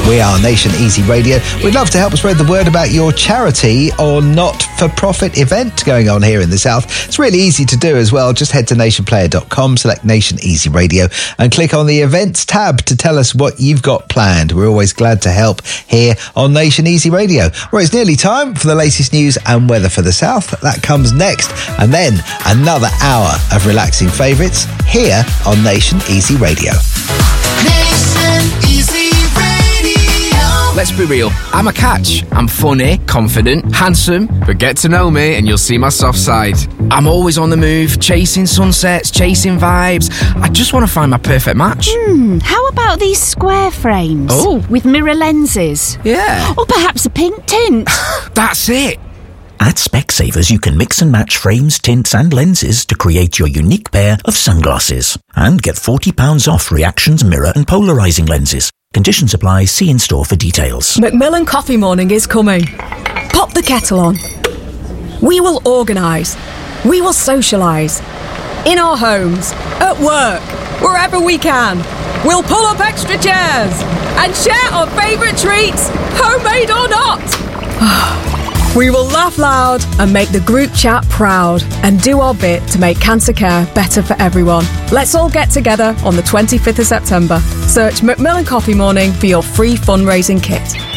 We are Nation Easy Radio. We'd love to help spread the word about your charity or not-for-profit event going on here in the South. It's really easy to do as well. Just head to nationplayer.com, select Nation Easy Radio and click on the events tab to tell us what you've got planned. We're always glad to help here on Nation Easy Radio. Well, it's nearly time for the latest news and weather for the South. That comes next. And then another hour of relaxing favourites here on Nation Easy Radio. Nation Easy Radio. Let's be real, I'm a catch. I'm funny, confident, handsome, but get to know me and you'll see my soft side. I'm always on the move, chasing sunsets, chasing vibes. I just want to find my perfect match. How about these square frames? Oh. With mirror lenses? Yeah. Or perhaps a pink tint? That's it. At Specsavers, you can mix and match frames, tints and lenses to create your unique pair of sunglasses. And get £40 off Reactions mirror and polarising lenses. Conditions apply. See in store for details. Macmillan Coffee Morning is coming. Pop the kettle on. We will organise. We will socialise. In our homes, at work, wherever we can. We'll pull up extra chairs and share our favourite treats, homemade or not. We will laugh loud and make the group chat proud and do our bit to make cancer care better for everyone. Let's all get together on the 25th of September. Search Macmillan Coffee Morning for your free fundraising kit.